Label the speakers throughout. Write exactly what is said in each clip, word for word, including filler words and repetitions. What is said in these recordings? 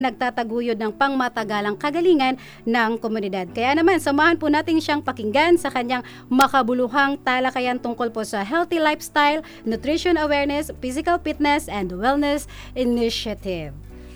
Speaker 1: nagtataguyod ng pangmatagalang kagalingan ng komunidad. Kaya naman, samahan po natin siyang pakinggan sa kanyang makabuluhang talakayan tungkol po sa healthy lifestyle, nutrition awareness, physical fitness, and wellness initiative.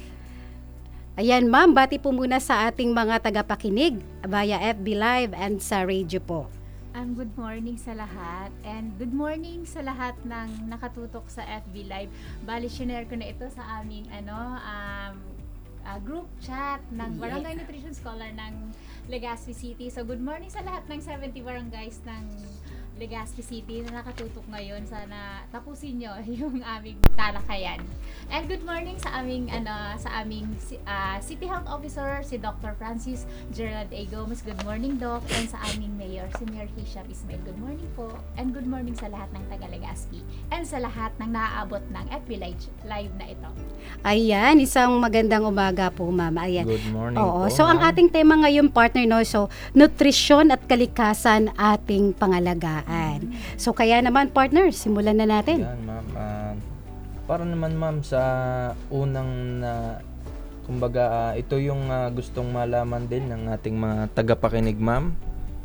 Speaker 1: Ayan ma'am, bati po muna sa ating mga tagapakinig via F B Live and sa radio po.
Speaker 2: Um, good morning sa lahat and good morning sa lahat ng nakatutok sa F B Live. Bali, share ko na ito sa aming ano, um, uh, group chat ng Barangay
Speaker 1: Yeah.
Speaker 2: Nutrition Scholar ng Legazpi City. So good morning sa lahat ng seventy barangays ng Legazpi City na nakatutok ngayon. Sana tapusin nyo yung aming talakayan. And good morning sa aming ano sa aming uh, City Health Officer si Doctor Francis Gerald A. Gomez. Good morning, Doc. And sa aming Mayor si Mayor Hisham Ismail. Good morning po. And good morning sa lahat ng taga Legazpi and sa lahat ng naaabot ng F B Live, live na ito.
Speaker 1: Ayan, isang magandang umaga po ma'am. Ayan.
Speaker 3: Good morning
Speaker 1: Oo,
Speaker 3: po.
Speaker 1: so ang
Speaker 3: ma'am.
Speaker 1: ating tema ngayon partner no, so nutrisyon at kalikasan ating pangalagaan. So kaya naman partner, simulan na natin.
Speaker 3: Yan, ma'am. Ah, para naman ma'am sa unang na kumbaga ah, ito yung ah, gustong malaman din ng ating mga tagapakinig ma'am.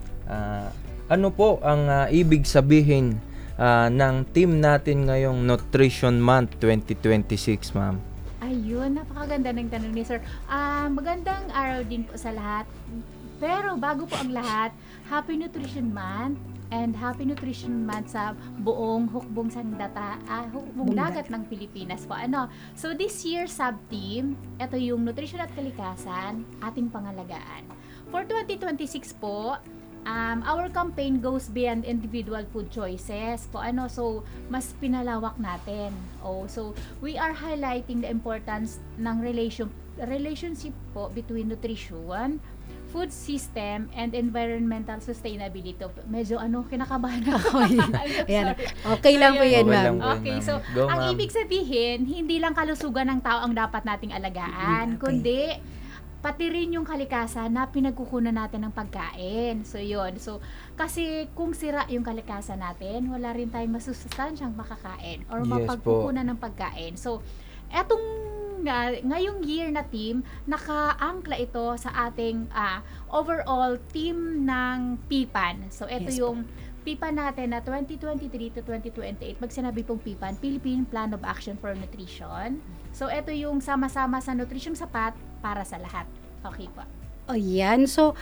Speaker 3: Ah, ano po ang ah, ibig sabihin ah, ng team natin ngayong Nutrition Month twenty twenty-six ma'am?
Speaker 2: Ayun, napakaganda ng tanong ni Sir. Ah, magandang araw din po sa lahat. Pero bago po ang lahat, Happy Nutrition Month and Happy Nutrition Month sa buong hukbong sandata, ah, hukbong dagat ng Pilipinas po. Ano? So this year sub-team, ito yung Nutrition at Kalikasan, ating pangalagaan. For twenty twenty-six po, um, our campaign goes beyond individual food choices po. Ano? So mas pinalawak natin. Oh, so we are highlighting the importance ng relation relationship po between nutrition, food system, and environmental sustainability. Medyo ano, kinakabahan ako.
Speaker 1: Ayan. Okay lang po yan
Speaker 3: Okay
Speaker 1: ma'am.
Speaker 3: lang po.
Speaker 2: Okay,
Speaker 3: ma'am.
Speaker 2: so
Speaker 3: Go,
Speaker 2: ang
Speaker 3: ma'am.
Speaker 2: ibig sabihin, hindi lang kalusugan ng tao ang dapat nating
Speaker 1: Mm,
Speaker 2: alagaan,
Speaker 1: okay.
Speaker 2: kundi pati rin yung kalikasan na pinagkukunan natin ng pagkain. So yun. So kasi kung sira yung kalikasan natin, wala rin tayong masusustansyang makakain or
Speaker 3: Yes
Speaker 2: mapagkukunan ng pagkain. So etong uh, ngayong year na team, nakaangkla ito sa ating ah, overall team ng P P A N. So ito
Speaker 1: Yes po.
Speaker 2: yung P P A N natin na twenty twenty-three to twenty twenty-eight. Pag sinabi pong P P A N, Philippine Plan of Action for Nutrition. So ito yung sama-sama sa nutrisyong sapat para sa lahat. Okay po.
Speaker 1: Ayan, so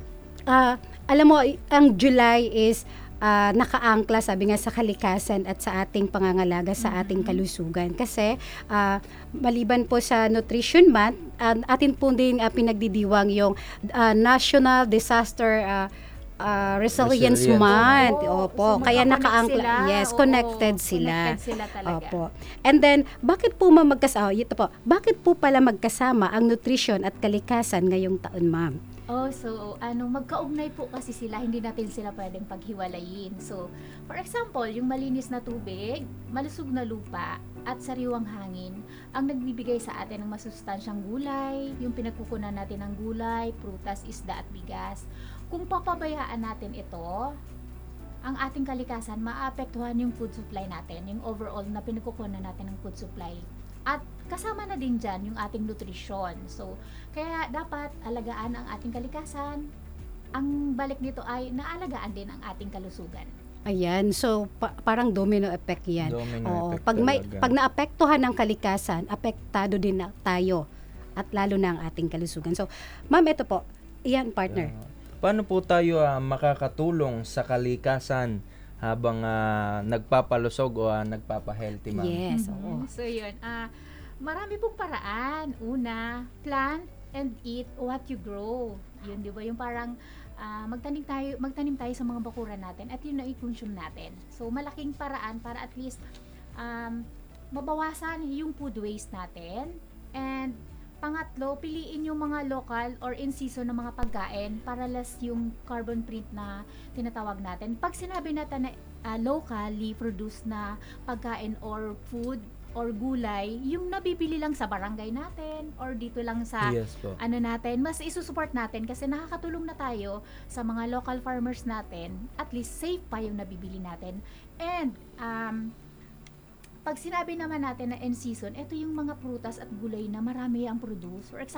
Speaker 1: ah, alam mo, ang July is ah, nakaangkla, sabi nga, sa kalikasan at sa ating pangangalaga sa ating kalusugan. Kasi ah, maliban po sa Nutrition Month, ah, atin po din ah, pinagdidiwang yung ah, National Disaster ah, ah, Resilience,
Speaker 3: Resilience
Speaker 1: Month.
Speaker 2: Oo.
Speaker 1: Opo,
Speaker 2: So,
Speaker 1: kaya
Speaker 2: magka-connect
Speaker 1: nakaangkla.
Speaker 2: sila.
Speaker 1: Yes,
Speaker 2: Oo,
Speaker 1: connected sila.
Speaker 2: Connected sila talaga.
Speaker 1: Opo. And then, bakit po ma magkasama, ito po, bakit po pala magkasama ang nutrisyon at kalikasan ngayong taon, ma'am?
Speaker 2: Oh, so ano, magkaugnay po kasi sila, hindi natin sila pwedeng paghiwalayin. So, for example, yung malinis na tubig, malusog na lupa, at sariwang hangin, ang nagbibigay sa atin ng masustansyang gulay, yung pinagkukunan natin ng gulay, prutas, isda at bigas. Kung papabayaan natin ito, ang ating kalikasan, maapektuhan yung food supply natin, yung overall na pinagkukunan natin ng food supply. At kasama na din dyan yung ating nutrisyon. So, kaya dapat alagaan ang ating kalikasan. Ang balik dito ay naalagaan din ang ating kalusugan.
Speaker 1: Ayan, so pa- parang domino effect yan.
Speaker 3: Domino
Speaker 1: Oo,
Speaker 3: effect
Speaker 1: pag may
Speaker 3: talaga.
Speaker 1: pag naapektuhan ng kalikasan, apektado din na tayo at lalo na ang ating kalusugan. So, ma'am, ito po. Iyan, partner.
Speaker 3: Ah, paano po tayo ah, makakatulong sa kalikasan habang ah, nagpapalusog o ah, nagpapa-healthy ma'am?
Speaker 1: Yes,
Speaker 2: Mhm.
Speaker 1: oo.
Speaker 2: So yun, ah marami pong paraan. Una, plant and eat what you grow. Yun, di ba? Yung parang ah, magtanim tayo, magtanim tayo sa mga bakuran natin at yun na i-consume natin. So malaking paraan para at least um, mabawasan yung food waste natin. And pangatlo, piliin yung mga local or in season na mga pagkain para less yung carbon print na tinatawag natin. Pag sinabi natin na ah, locally produced na pagkain or food or gulay, yung nabibili lang sa barangay natin or dito lang sa
Speaker 3: Yes po.
Speaker 2: ano natin, mas isusupport natin kasi nakakatulong na tayo sa mga local farmers natin. At least safe pa yung nabibili natin. And um, pag sinabi naman natin na in season, ito yung mga prutas at gulay na marami ang produce. For